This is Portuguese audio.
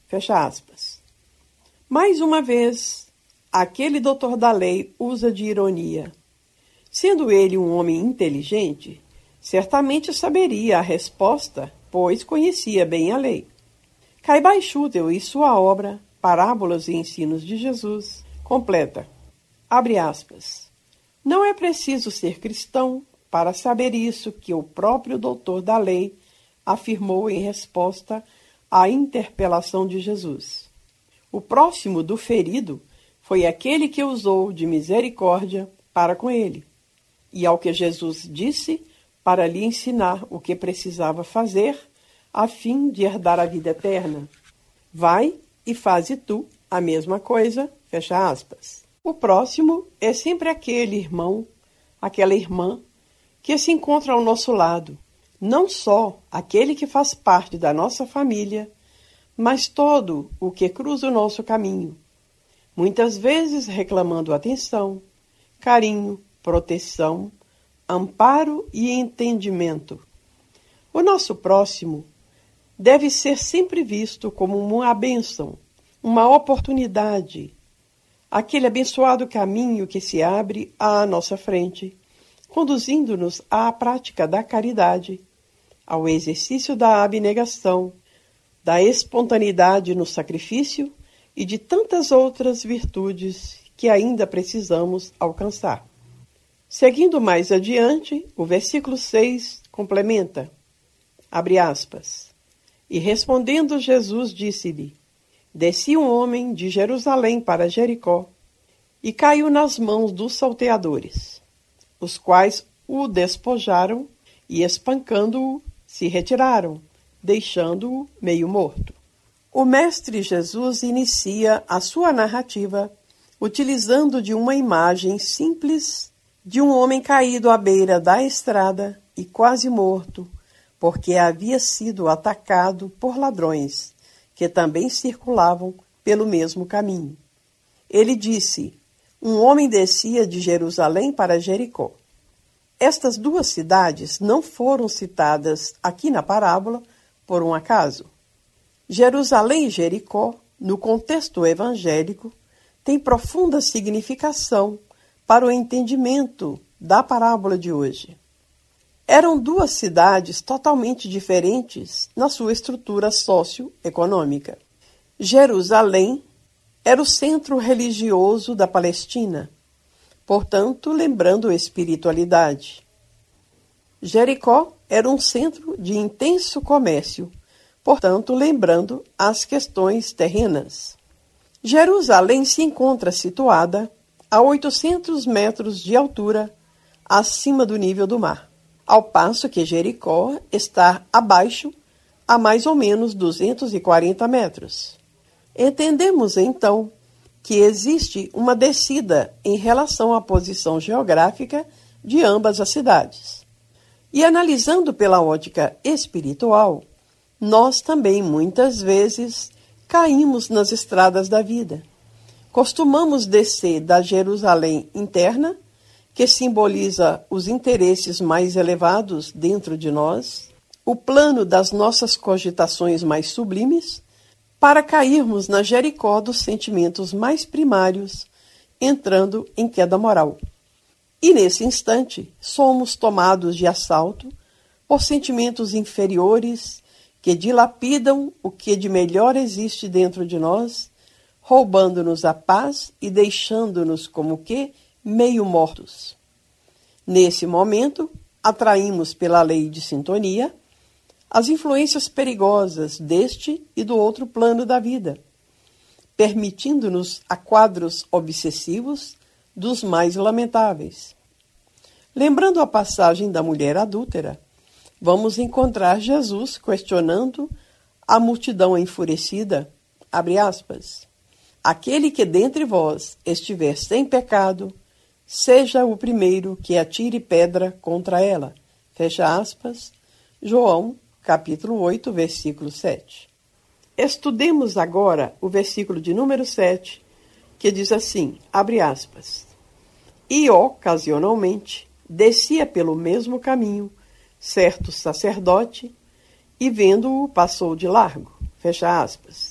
Fecha aspas. Mais uma vez, aquele doutor da lei usa de ironia. Sendo ele um homem inteligente, certamente saberia a resposta, pois conhecia bem a lei. Caibai Schuttel, em sua obra Parábolas e Ensinos de Jesus, completa, abre aspas, não é preciso ser cristão para saber isso que o próprio doutor da lei afirmou em resposta à interpelação de Jesus. O próximo do ferido foi aquele que usou de misericórdia para com ele, e ao que Jesus disse para lhe ensinar o que precisava fazer a fim de herdar a vida eterna. Vai e faze tu a mesma coisa, fecha aspas. O próximo é sempre aquele irmão, aquela irmã que se encontra ao nosso lado, não só aquele que faz parte da nossa família, mas todo o que cruza o nosso caminho, muitas vezes reclamando atenção, carinho, proteção, amparo e entendimento. O nosso próximo deve ser sempre visto como uma bênção, uma oportunidade, aquele abençoado caminho que se abre à nossa frente, conduzindo-nos à prática da caridade, ao exercício da abnegação, da espontaneidade no sacrifício e de tantas outras virtudes que ainda precisamos alcançar. Seguindo mais adiante, o versículo 6 complementa, abre aspas, e respondendo Jesus disse-lhe, descia um homem de Jerusalém para Jericó e caiu nas mãos dos salteadores, os quais o despojaram e, espancando-o, se retiraram, deixando-o meio morto. O Mestre Jesus inicia a sua narrativa utilizando de uma imagem simples de um homem caído à beira da estrada e quase morto, porque havia sido atacado por ladrões, que também circulavam pelo mesmo caminho. Ele disse, um homem descia de Jerusalém para Jericó. Estas duas cidades não foram citadas aqui na parábola por um acaso. Jerusalém e Jericó, no contexto evangélico, têm profunda significação para o entendimento da parábola de hoje. Eram duas cidades totalmente diferentes na sua estrutura socioeconômica. Jerusalém era o centro religioso da Palestina, portanto, lembrando a espiritualidade. Jericó era um centro de intenso comércio, portanto, lembrando as questões terrenas. Jerusalém se encontra situada a 800 metros de altura acima do nível do mar, ao passo que Jericó está abaixo a mais ou menos 240 metros. Entendemos, então, que existe uma descida em relação à posição geográfica de ambas as cidades. E analisando pela ótica espiritual, nós também muitas vezes caímos nas estradas da vida. Costumamos descer da Jerusalém interna, que simboliza os interesses mais elevados dentro de nós, o plano das nossas cogitações mais sublimes, para cairmos na Jericó dos sentimentos mais primários, entrando em queda moral. E nesse instante, somos tomados de assalto por sentimentos inferiores que dilapidam o que de melhor existe dentro de nós, roubando-nos a paz e deixando-nos como que meio mortos. Nesse momento, atraímos pela lei de sintonia as influências perigosas deste e do outro plano da vida, permitindo-nos a quadros obsessivos dos mais lamentáveis. Lembrando a passagem da mulher adúltera, vamos encontrar Jesus questionando a multidão enfurecida, abre aspas, aquele que dentre vós estiver sem pecado, seja o primeiro que atire pedra contra ela. Fecha aspas, João, capítulo 8, versículo 7. Estudemos agora o versículo de número 7, que diz assim, abre aspas, e ocasionalmente descia pelo mesmo caminho certo sacerdote e vendo-o passou de largo, fecha aspas.